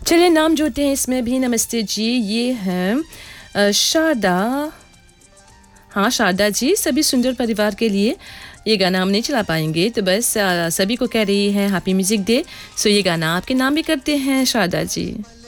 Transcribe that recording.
चलिए नाम जोड़ते हैं इसमें भी। नमस्ते जी, ये है शारदा। हाँ शारदा जी, सभी सुंदर परिवार के लिए ये गाना हम नहीं चला पाएंगे, तो बस सभी को कह रही है हैप्पी म्यूजिक डे। सो ये गाना आपके नाम भी करते हैं शारदा जी।